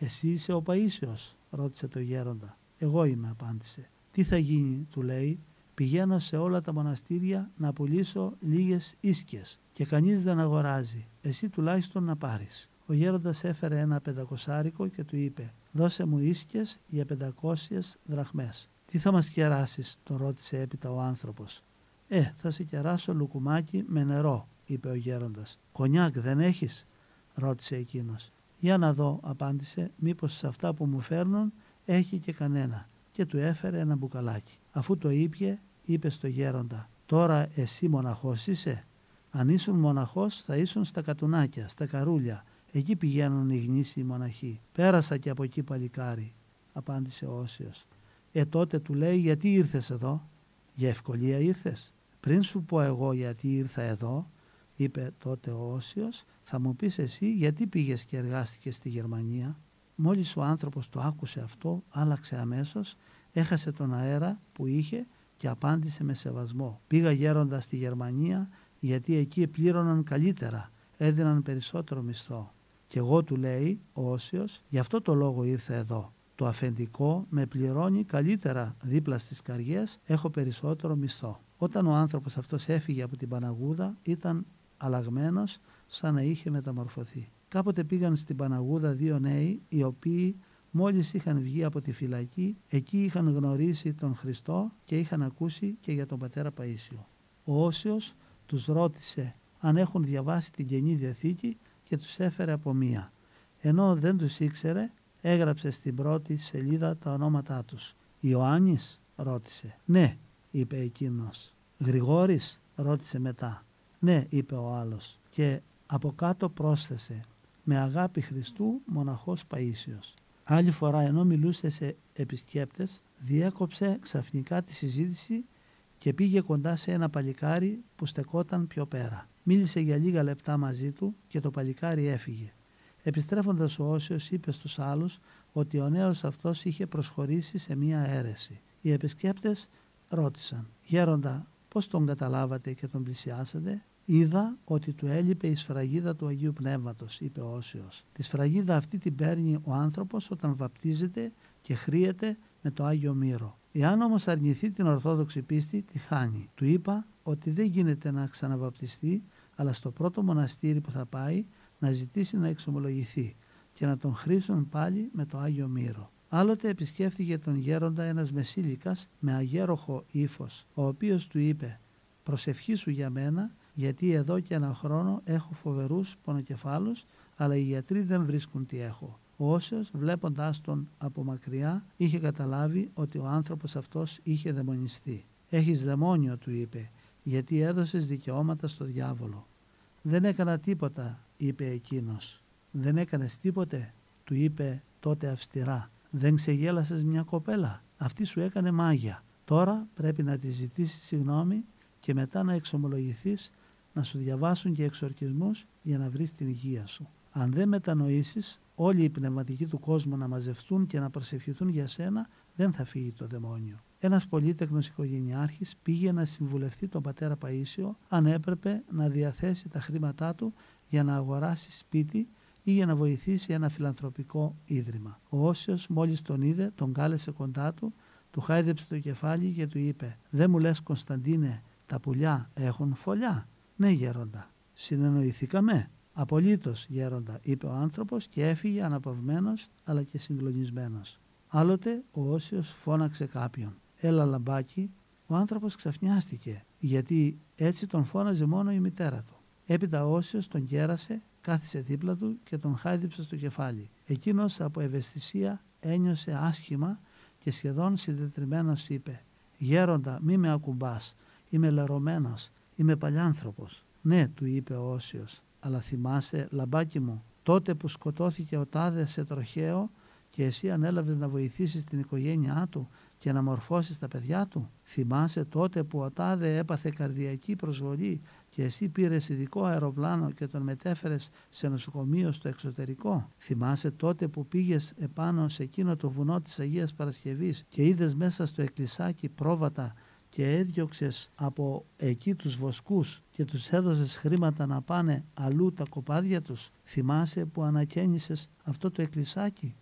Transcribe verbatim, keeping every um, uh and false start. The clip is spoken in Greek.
«Εσύ είσαι ο Παΐσιος?» ρώτησε το γέροντα. «Εγώ είμαι», απάντησε. «Τι θα γίνει?» του λέει. «Πηγαίνω σε όλα τα μοναστήρια να πουλήσω λίγες ίσκιες και κανείς δεν αγοράζει. Εσύ τουλάχιστον να πάρεις». Ο γέροντας έφερε ένα πεντακοσάρικο και του είπε: «Δώσε μου ίσκιες για πεντακόσιες δραχμές». «Τι θα μας κεράσεις?» τον ρώτησε έπειτα ο άνθρωπος. «Ε, θα σε κεράσω λουκουμάκι με νερό», είπε ο γέροντας. «Κονιάκ δεν έχεις?» ρώτησε εκείνος. «Για να δω», απάντησε, «μήπως σε αυτά που μου φέρνουν έχει και κανένα», και του έφερε ένα μπουκαλάκι. Αφού το ήπιε, είπε στο γέροντα: «Τώρα εσύ μοναχός είσαι?» «Αν ήσουν μοναχός θα ήσουν στα κατουνάκια, στα καρούλια. Εκεί πηγαίνουν οι γνήσιοι μοναχοί». «Πέρασα και από εκεί, παλικάρι», απάντησε ο Όσιος. «Ε, τότε», του λέει, «γιατί ήρθες εδώ?» «Για ευκολία ήρθες?» «Πριν σου πω εγώ γιατί ήρθα εδώ», είπε τότε ο Όσιος, «θα μου πεις εσύ γιατί πήγες και εργάστηκες στη Γερμανία?» Μόλις ο άνθρωπος το άκουσε αυτό, άλλαξε αμέσως, έχασε τον αέρα που είχε και απάντησε με σεβασμό: «Πήγα γέροντα στη Γερμανία γιατί εκεί πλήρωναν καλύτερα, έδιναν περισσότερο μισθό. Και εγώ», του λέει ο Όσιος, «γι' αυτό το λόγο ήρθα εδώ. Το αφεντικό με πληρώνει καλύτερα, δίπλα στις καριές έχω περισσότερο μισθό». Όταν ο άνθρωπος αυτός έφυγε από την Παναγούδα ήταν αλλαγμένος σαν να είχε μεταμορφωθεί. Κάποτε πήγαν στην Παναγούδα δύο νέοι οι οποίοι μόλις είχαν βγει από τη φυλακή, εκεί είχαν γνωρίσει τον Χριστό και είχαν ακούσει και για τον πατέρα Παΐσιο. Ο Όσιος τους ρώτησε αν έχουν διαβάσει την Καινή Διαθήκη και τους έφερε από μία. Ενώ δεν τους ήξερε, έγραψε στην πρώτη σελίδα τα ονόματά τους. «Ιωάννης?» ρώτησε. «Ναι», είπε εκείνος. «Γρηγόρης?» ρώτησε μετά. «Ναι», είπε ο άλλος. Και από κάτω πρόσθεσε: «Με αγάπη Χριστού, μοναχός Παΐσιος». Άλλη φορά, ενώ μιλούσε σε επισκέπτες, διέκοψε ξαφνικά τη συζήτηση και πήγε κοντά σε ένα παλικάρι που στεκόταν πιο πέρα. Μίλησε για λίγα λεπτά μαζί του και το παλικάρι έφυγε. Επιστρέφοντας ο Όσιος είπε στους άλλους ότι ο νέος αυτός είχε προσχωρήσει σε μία αίρεση. Οι επισκέπτες ρώτησαν: «Γέροντα, πώς τον καταλάβατε και τον πλησιάσατε?» «Είδα ότι του έλειπε η σφραγίδα του Αγίου Πνεύματος», είπε ο Όσιος. «Τη σφραγίδα αυτή την παίρνει ο άνθρωπος όταν βαπτίζεται και χρύεται με το Άγιο Μύρο. Εάν όμως αρνηθεί την Ορθόδοξη πίστη, τη χάνει». Του είπα ότι δεν γίνεται να ξαναβαπτιστεί, αλλά στο πρώτο μοναστήρι που θα πάει να ζητήσει να εξομολογηθεί και να τον χρήσουν πάλι με το Άγιο Μύρο. Άλλοτε επισκέφθηκε τον γέροντα ένας μεσήλικας με αγέροχο ύφος, ο οποίος του είπε: «Προσευχήσου για μένα, γιατί εδώ και ένα χρόνο έχω φοβερούς πονοκεφάλους, αλλά οι γιατροί δεν βρίσκουν τι έχω». Ο Όσιος, βλέποντάς τον από μακριά, είχε καταλάβει ότι ο άνθρωπος αυτός είχε δαιμονιστεί. «Έχεις δαιμόνιο», του είπε, «γιατί έδωσες δικαιώματα στο διάβολο». «Δεν έκανα τίποτα», είπε εκείνος. «Δεν έκανες τίποτε?» του είπε τότε αυστηρά. «Δεν ξεγέλασες μια κοπέλα? Αυτή σου έκανε μάγια. Τώρα πρέπει να τη ζητήσεις συγγνώμη και μετά να εξομολογηθείς, να σου διαβάσουν και εξορκισμούς για να βρεις την υγεία σου. Αν δεν μετανοήσεις, όλοι οι πνευματικοί του κόσμου να μαζευτούν και να προσευχηθούν για σένα, δεν θα φύγει το δαιμόνιο». Ένας πολύτεκνος οικογενειάρχης πήγε να συμβουλευτεί τον πατέρα Παΐσιο αν έπρεπε να διαθέσει τα χρήματά του για να αγοράσει σπίτι ή για να βοηθήσει ένα φιλανθρωπικό ίδρυμα. Ο Όσιος μόλις τον είδε, τον κάλεσε κοντά του, του χάιδεψε το κεφάλι και του είπε: «Δεν μου λες, Κωνσταντίνε, τα πουλιά έχουν φωλιά?» «Ναι, γέροντα». «Συνεννοηθήκαμε?» «Απολύτως, γέροντα», είπε ο άνθρωπος και έφυγε αναπαυμένος αλλά και συγκλονισμένος. Άλλοτε ο Όσιος φώναξε κάποιον: «Έλα, λαμπάκι». Ο άνθρωπος ξαφνιάστηκε, γιατί έτσι τον φώναζε μόνο η μητέρα του. Έπειτα ο Όσιος τον κέρασε, κάθισε δίπλα του και τον χάιδεψε στο κεφάλι. Εκείνος από ευαισθησία ένιωσε άσχημα και σχεδόν συντετριμμένος είπε: «Γέροντα, μη με ακουμπάς, είμαι λερωμένος, είμαι παλιάνθρωπος». «Ναι», του είπε ο Όσιος, «αλλά θυμάσαι, λαμπάκι μου, τότε που σκοτώθηκε ο τάδε σε τροχαίο και εσύ ανέλαβες να βοηθήσεις την οικογένειά του και να μορφώσεις τα παιδιά του? Θυμάσαι τότε που ο τάδε έπαθε καρδιακή προσβολή και εσύ πήρες ειδικό αεροπλάνο και τον μετέφερες σε νοσοκομείο στο εξωτερικό? Θυμάσαι τότε που πήγες επάνω σε εκείνο το βουνό της Αγίας Παρασκευής και είδες μέσα στο εκκλησάκι πρόβατα και έδιωξες από εκεί τους βοσκούς και τους έδωσες χρήματα να πάνε αλλού τα κοπάδια τους? Θυμάσαι που ανακαίνισες αυτό το εκκλησάκι?